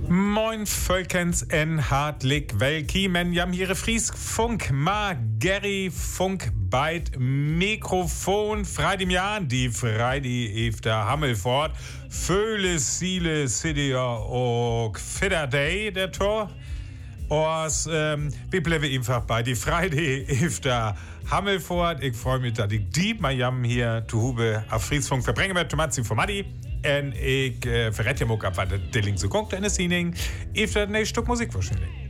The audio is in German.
Moin Völkens en hartlich willkommen. Jam hier Friesfunk, ma Gary Funk beit Mikrofon. Freitag Jahr, die Freitag efter Hammelfort. Föhle Siele City och Fidder Day, der Tor. Und wir bleiben einfach bei die Freitag efter Hammelfort. Ich freue mich, dass ich die mal jam hier zu Hube auf Friesfunk verbringen werde. Tomatzi von Madi. En ik verrät je ook op wat de link zo komt en de ziening. Heeft dat een stuk muziek waarschijnlijk.